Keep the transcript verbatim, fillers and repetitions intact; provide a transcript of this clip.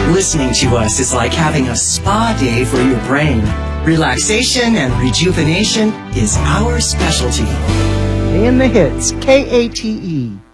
Listening to us is like having a spa day for your brain. Relaxation and rejuvenation is our specialty. In the hits, K A T E.